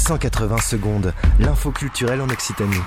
180 secondes, l'info culturelle en Occitanie.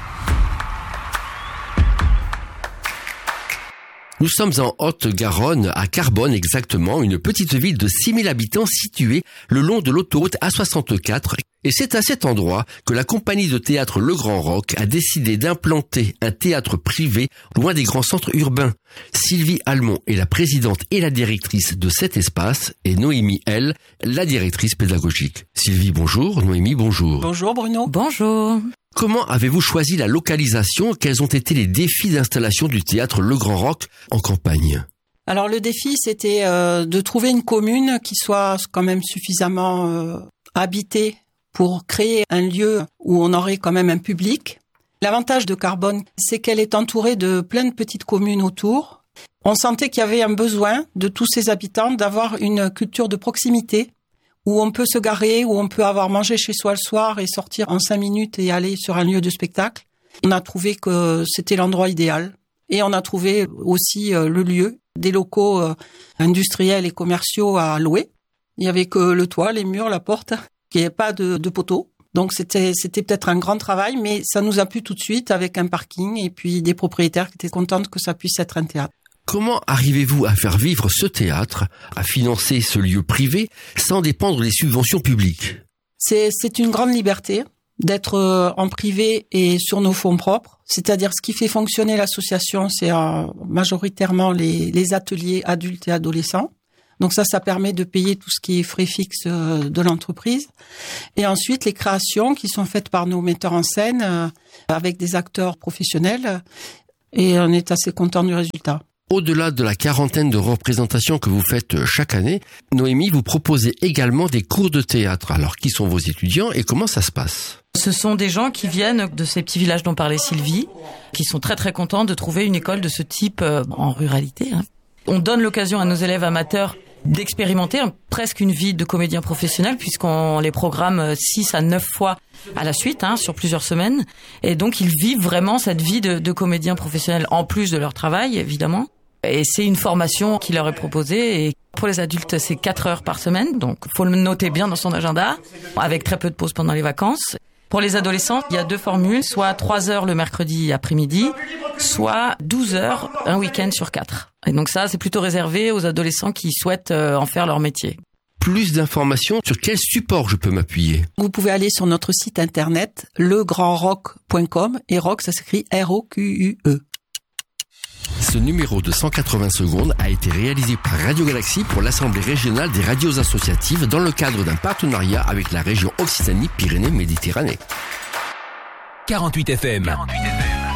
Nous sommes en Haute-Garonne, à Carbonne exactement, une petite ville de 6000 habitants située le long de l'autoroute A64. Et c'est à cet endroit que la compagnie de théâtre Le Grand Roc a décidé d'implanter un théâtre privé loin des grands centres urbains. Sylvie Almond est la présidente et la directrice de cet espace et Noémie, elle, la directrice pédagogique. Sylvie, bonjour. Noémie, bonjour. Bonjour Bruno. Bonjour. Comment avez-vous choisi la localisation ? Quels ont été les défis d'installation du théâtre Le Grand Roc en campagne ? Alors le défi, c'était de trouver une commune qui soit quand même suffisamment habitée pour créer un lieu où on aurait quand même un public. L'avantage de Carbonne, c'est qu'elle est entourée de plein de petites communes autour. On sentait qu'il y avait un besoin de tous ces habitants d'avoir une culture de proximité, où on peut se garer, où on peut avoir mangé chez soi le soir et sortir en 5 minutes et aller sur un lieu de spectacle. On a trouvé que c'était l'endroit idéal. Et on a trouvé aussi le lieu, des locaux industriels et commerciaux à louer. Il n'y avait que le toit, les murs, la porte, il n'y avait pas de poteaux. Donc c'était peut-être un grand travail, mais ça nous a plu tout de suite avec un parking et puis des propriétaires qui étaient contents que ça puisse être un théâtre. Comment arrivez-vous à faire vivre ce théâtre, à financer ce lieu privé, sans dépendre des subventions publiques ? C'est une grande liberté d'être en privé et sur nos fonds propres. C'est-à-dire ce qui fait fonctionner l'association, c'est majoritairement les ateliers adultes et adolescents. Donc ça permet de payer tout ce qui est frais fixes de l'entreprise. Et ensuite, les créations qui sont faites par nos metteurs en scène avec des acteurs professionnels. Et on est assez content du résultat. Au-delà de la quarantaine de représentations que vous faites chaque année, Noémie, vous proposez également des cours de théâtre. Alors, qui sont vos étudiants et comment ça se passe ? Ce sont des gens qui viennent de ces petits villages dont parlait Sylvie, qui sont très très contents de trouver une école de ce type en ruralité. On donne l'occasion à nos élèves amateurs d'expérimenter presque une vie de comédien professionnel puisqu'on les programme 6 à 9 fois à la suite, sur plusieurs semaines. Et donc, ils vivent vraiment cette vie de comédien professionnel en plus de leur travail, évidemment. Et c'est une formation qui leur est proposée. Et pour les adultes, c'est 4 heures par semaine. Donc, faut le noter bien dans son agenda, avec très peu de pauses pendant les vacances. Pour les adolescents, il y a 2 formules, soit 3 heures le mercredi après-midi, soit 12 heures un week-end sur 4. Et donc ça, c'est plutôt réservé aux adolescents qui souhaitent en faire leur métier. Plus d'informations, sur quel support je peux m'appuyer ? Vous pouvez aller sur notre site internet legrandroc.com et rock, ça s'écrit R-O-Q-U-E. Ce numéro de 180 secondes a été réalisé par Radio Galaxie pour l'Assemblée régionale des radios associatives dans le cadre d'un partenariat avec la région Occitanie-Pyrénées-Méditerranée. 48 FM.